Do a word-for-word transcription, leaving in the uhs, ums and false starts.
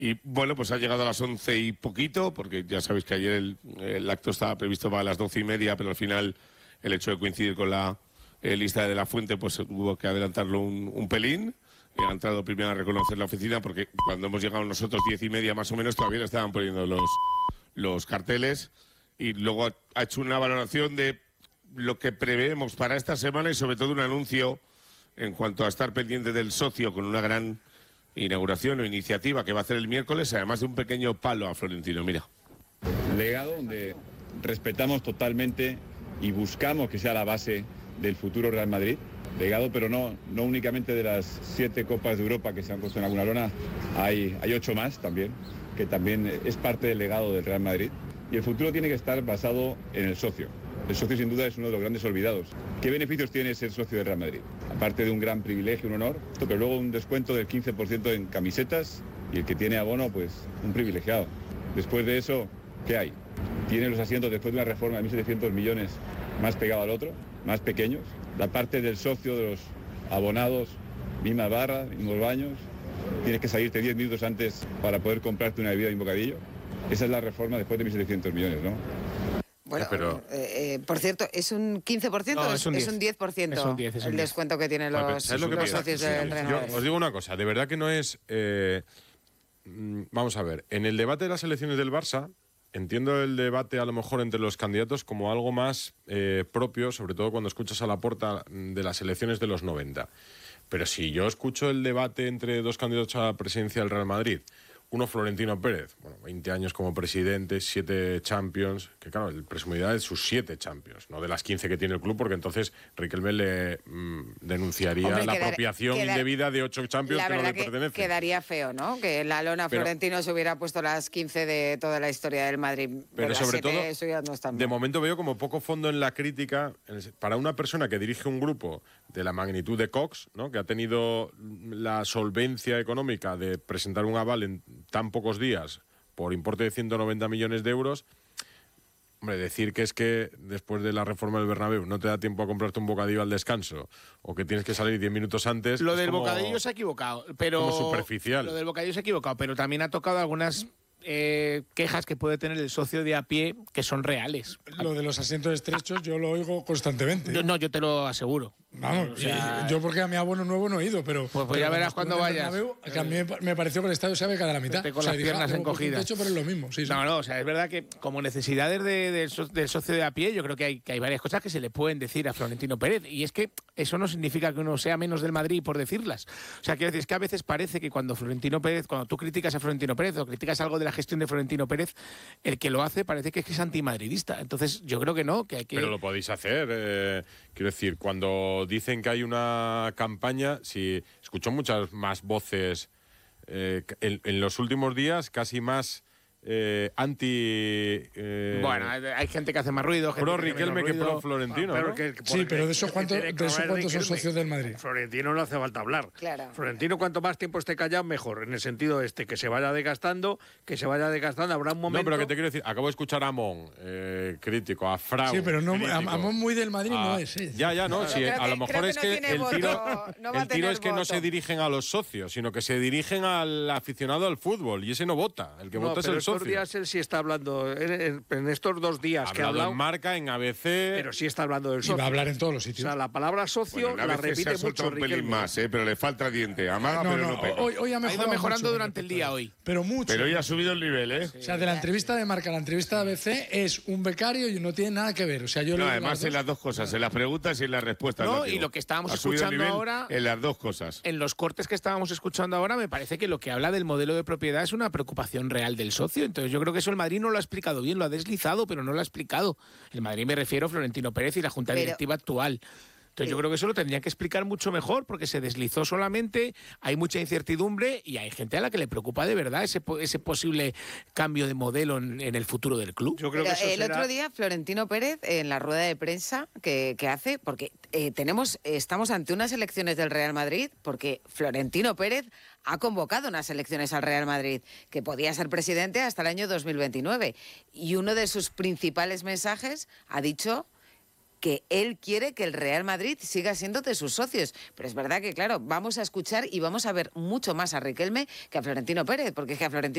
Y bueno, pues ha llegado a las once y poquito, porque ya sabéis que ayer el, el acto estaba previsto para las doce y media, pero al final el hecho de coincidir con la eh, lista de la Fuente, pues hubo que adelantarlo un, un pelín. Y ha entrado primero a reconocer la oficina, porque cuando hemos llegado nosotros diez y media más o menos, todavía le estaban poniendo los, los carteles. Y luego ha, ha hecho una valoración de lo que preveemos para esta semana y sobre todo un anuncio en cuanto a estar pendiente del socio con una gran inauguración o iniciativa que va a hacer el miércoles, además de un pequeño palo a Florentino. Mira. Legado donde respetamos totalmente y buscamos que sea la base del futuro Real Madrid. Legado, pero no, no únicamente de las siete Copas de Europa que se han puesto en alguna lona, hay, hay ocho más también, que también es parte del legado del Real Madrid. Y el futuro tiene que estar basado en el socio. El socio sin duda es uno de los grandes olvidados. ¿Qué beneficios tiene ser socio del Real Madrid? Aparte de un gran privilegio, un honor, pero luego un descuento del quince por ciento en camisetas y el que tiene abono, pues un privilegiado. Después de eso, ¿qué hay? Tiene los asientos después de una reforma de mil setecientos millones más pegado al otro, más pequeños. La parte del socio de los abonados, misma barra, mismos baños. Tienes que salirte diez minutos antes para poder comprarte una bebida y un bocadillo. Esa es la reforma después de mil setecientos millones, ¿no? Bueno, pero... eh, eh, por cierto, ¿es un quince por ciento No, o es un es un diez por ciento Es un diez, es un el diez. descuento que tienen los, Bueno, ¿sabes lo que los pasa? socios Sí, del yo Real Madrid? os digo una cosa, de verdad que no es... eh, mm, vamos a ver, en el debate de las elecciones del Barça, entiendo el debate a lo mejor entre los candidatos como algo más eh, propio, sobre todo cuando escuchas a Laporta de las elecciones de los noventa. Pero si yo escucho el debate entre dos candidatos a la presidencia del Real Madrid, uno Florentino Pérez, bueno, veinte años como presidente, siete Champions, que claro, el presumirá de sus siete Champions, no de las quince que tiene el club, porque entonces Riquelme le mm, denunciaría Hombre, la quedar- apropiación quedar- indebida de ocho Champions La que no verdad le que pertenecen. quedaría feo, ¿no? Que la lona Pero- Florentino se hubiera puesto las quince de toda la historia del Madrid. Pero las sobre siete, todo, eso ya no es tan de mal. momento veo como poco fondo en la crítica en el- para una persona que dirige un grupo de la magnitud de Cox, ¿no? Que ha tenido la solvencia económica de presentar un aval en tan pocos días por importe de ciento noventa millones de euros. Hombre, decir que es que después de la reforma del Bernabéu no te da tiempo a comprarte un bocadillo al descanso o que tienes que salir diez minutos antes. Lo es del como- bocadillo se ha equivocado, pero como superficial. Lo del bocadillo se ha equivocado, pero también ha tocado algunas eh, quejas que puede tener el socio de a pie que son reales. Lo de los asientos estrechos yo lo oigo constantemente. Yo, no, yo te lo aseguro. Vamos, O sea, y yo porque a mi abono nuevo no he ido, pero... Pues- pues pero ya verás cuando cuando estuve en el vayas. Bernabéu, que a mí me- me pareció que el estadio se abre cada la mitad. Vete con O sea, las dije, piernas ah, luego con un encogidas. techo, pero es lo mismo, sí, sí. No, no, o sea, es verdad que como necesidades de- del, so- del socio de a pie, yo creo que hay, que hay varias cosas que se le pueden decir a Florentino Pérez. Y es que eso no significa que uno sea menos del Madrid por decirlas. O sea, quiero decir, es que a veces parece que cuando Florentino Pérez, cuando tú criticas a Florentino Pérez o criticas algo de la gestión de Florentino Pérez, el que lo hace parece que es, que es antimadridista. Entonces, yo creo que no, que hay que... Pero lo podéis hacer. eh, quiero decir, cuando dicen que hay una campaña, si escucho muchas más voces eh, en, en los últimos días, casi más eh, anti... eh, Bueno, hay gente que hace más ruido, gente pro que hace Riquelme menos que ruido. pro Florentino, Pero ¿no? que- Sí, porque pero de esos que cuántos, tiene que de esos hablar cuántos son Riquelme. socios del Madrid. Florentino no hace falta hablar. Claro. Florentino, cuanto más tiempo esté callado, mejor. En el sentido este, que se vaya desgastando, que se vaya desgastando. Habrá un No, momento... pero que te quiero decir, acabo de escuchar a Amón, eh, crítico, a Frau, Sí, pero no, crítico, Amón muy del Madrid a- no es. ¿eh? Ya, ya, no, Claro. sí, Creo a que- lo mejor creo que es no que tiene el voto, tiro, no va a el tiro tener es que no voto. se dirigen a los socios, sino que se dirigen al aficionado al fútbol, y ese no vota, el que No, vota es pero el estos socio. días él sí está hablando, en, en- en estos dos días Ha que ha hablado hablado, en Marca, en A B C... pero sí está hablando del Y socio. va a hablar en todos los O sitios. sea, la palabra socio Bueno, a la veces se repite ha mucho soltado un pelín Riquelme. más, ¿eh? Pero le falta diente. Amaga, no, pero no, no pega. hoy, hoy ha Ha mejorado ido mejorando mucho durante el respecto día a- hoy. Pero mucho. Pero hoy ha subido el nivel, ¿eh? O sea, de la entrevista de Marca a la entrevista de A B C es un becario y no tiene nada que ver. O sea, yo No, leo además las en dos. las dos cosas, en las preguntas y en las respuestas. No, digo. y lo que estábamos Ha subido el escuchando nivel ahora- En las dos cosas. En los cortes que estábamos escuchando ahora, me parece que lo que habla del modelo de propiedad es una preocupación real del socio. Entonces, yo creo que eso el Madrid no lo ha explicado bien, lo ha deslizado, pero no lo ha explicado. El Madrid me refiero a Florentino Pérez y la Junta Pero- Directiva actual. Entonces, yo creo que eso lo tendría que explicar mucho mejor, porque se deslizó solamente, hay mucha incertidumbre y hay gente a la que le preocupa de verdad ese, po- ese posible cambio de modelo en, en el futuro del club. Yo creo que Pero eso el será- otro día, Florentino Pérez, en la rueda de prensa que, que hace, porque eh, tenemos, estamos ante unas elecciones del Real Madrid, porque Florentino Pérez ha convocado unas elecciones al Real Madrid, que podía ser presidente hasta el año dos mil veintinueve. Y uno de sus principales mensajes ha dicho que él quiere que el Real Madrid siga siendo de sus socios. Pero es verdad que, claro, vamos a escuchar y vamos a ver mucho más a Riquelme que a Florentino Pérez, porque es que a Florentino